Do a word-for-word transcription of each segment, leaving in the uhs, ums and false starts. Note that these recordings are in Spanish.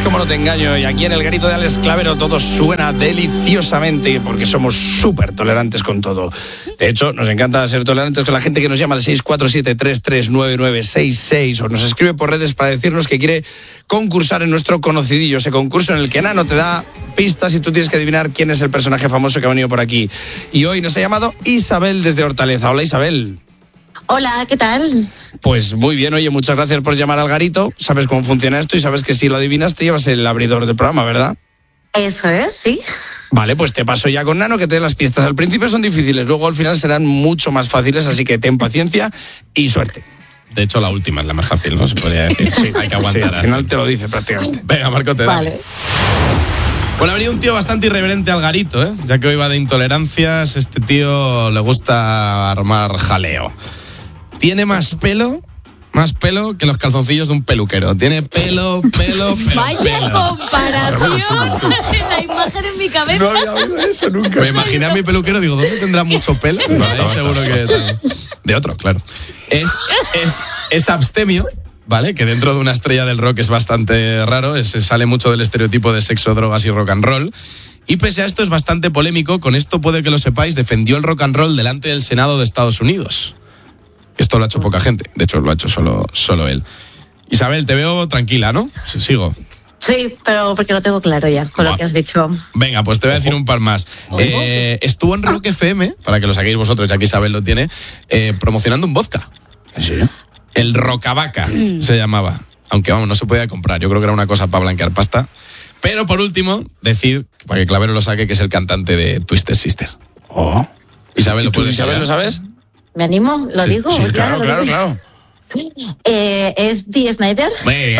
como no te engaño. Y aquí en el garito de Alex Clavero todo suena deliciosamente porque somos súper tolerantes con todo. De hecho, nos encanta ser tolerantes con la gente que nos llama al seis cuatro siete, tres tres nueve nueve seis seis o nos escribe por redes para decirnos que quiere concursar en nuestro conocidillo, ese concurso en el que Nano te da pistas y tú tienes que adivinar quién es el personaje famoso que ha venido por aquí. Y hoy nos ha llamado Isabel desde Hortaleza. Hola, Isabel. Hola, ¿qué tal? Pues muy bien, oye, muchas gracias por llamar al garito. Sabes cómo funciona esto y sabes que si lo adivinas te llevas el abridor del programa, ¿verdad? Eso es, sí. Vale, pues te paso ya con Nano que te dé las pistas. Al principio son difíciles, luego al final serán mucho más fáciles, así que ten paciencia y suerte. De hecho, la última es la más fácil, ¿no? Se podría decir. Sí, hay que aguantar. Sí, al final te lo dice prácticamente. Venga, Marco, te da. Vale. Bueno, ha venido un tío bastante irreverente al garito, ¿eh? Ya que hoy va de intolerancias, este tío le gusta armar jaleo. Tiene más pelo, más pelo que los calzoncillos de un peluquero. Tiene pelo, pelo, pelo. Vaya pelo. comparación. La imagen en mi cabeza. No había oído eso nunca. Me imaginé a mi peluquero, digo, ¿dónde tendrá mucho pelo? Pues ahí seguro que tal. De otro, claro. Es, es, es abstemio, ¿vale? Que dentro de una estrella del rock es bastante raro, es, sale mucho del estereotipo de sexo, drogas y rock and roll. Y pese a esto es bastante polémico, con esto puede que lo sepáis, defendió el rock and roll delante del Senado de Estados Unidos. Esto lo ha hecho poca gente, de hecho lo ha hecho solo, solo él. Isabel, te veo tranquila, ¿no? Sí, sigo. Sí, pero porque lo tengo claro ya, con Buah. lo que has dicho. Venga, pues te voy a decir un par más. Eh, estuvo en Rock F M, para que lo saquéis vosotros, ya que Isabel lo tiene, eh, promocionando un vodka. ¿Sí? El Rocavaca se llamaba. Aunque, vamos, no se podía comprar. Yo creo que era una cosa para blanquear pasta. Pero, por último, decir, para que Clavero lo saque, que es el cantante de Twisted Sister. Oh. Isabel, ¿lo ¿Tú, puedes Isabel, saber? lo sabes? ¿Me animo? ¿Lo Sí, digo? sí, Ya, Claro, lo claro, digo. claro. Eh, ¿Es Dee Snider? Muy bien.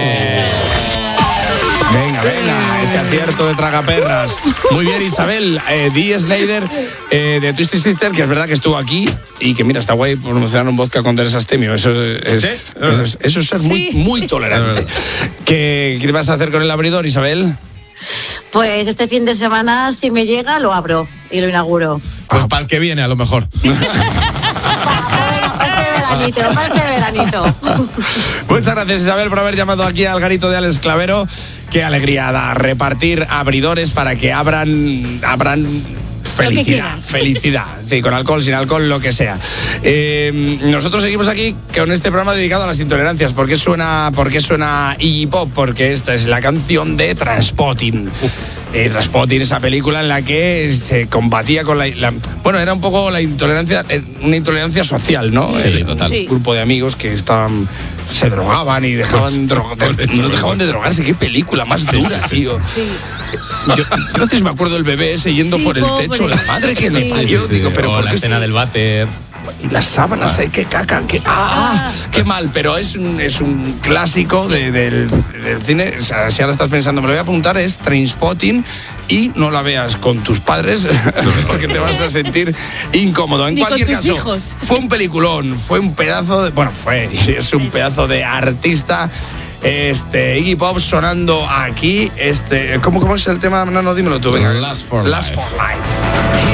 Venga, venga, ese acierto de tragaperras. Muy bien, Isabel. Eh, Dee Snider eh, de Twisted Sister, que es verdad que estuvo aquí y que, mira, está guay promocionar un vodka con Teresa Astemio. Eso es, ¿Sí? eso es, eso es ser muy, Sí. muy tolerante. ¿Qué, ¿Qué te vas a hacer con el abridor, Isabel? Pues este fin de semana, si me llega, lo abro y lo inauguro. Pues para el que viene, a lo mejor. Para este veranito, para este veranito. Muchas gracias, Isabel, por haber llamado aquí al garito de Alex Clavero. Qué alegría da repartir abridores para que abran, abran felicidad, quieran. felicidad. Sí, con alcohol, sin alcohol, lo que sea. Eh, nosotros seguimos aquí con este programa dedicado a las intolerancias. ¿Por qué suena, por qué suena Iggy Pop? Porque esta es la canción de Trainspotting. Eh, Trainspotting, esa película en la que se combatía con la, la... Bueno, era un poco la intolerancia, eh, una intolerancia social, ¿no? Sí, Eh, total. Sí. Un grupo de amigos que estaban... se drogaban y dejaban, dro- de- no dejaban de drogarse. Qué película más Sí, dura, sí, sí, tío. Sí. Yo, yo a veces me acuerdo del bebé ese yendo Sí, por el pobre. techo, la madre que me Sí. parió, Sí, digo, pero o ¿por la qué escena estoy- del váter. y las sábanas, Ah. eh, qué caca, qué, ah, qué mal, pero es un, es un clásico de- del, del cine. O sea, si ahora estás pensando, me lo voy a apuntar, es Trainspotting, y no la veas con tus padres porque te vas a sentir incómodo. En Ni con cualquier tus caso, hijos. fue un peliculón, fue un pedazo de, bueno, fue, es un pedazo de artista. Este, Iggy Pop sonando aquí. Este, ¿cómo, cómo es el tema? No, no, dímelo tú, venga. Last for Last Life. for Life.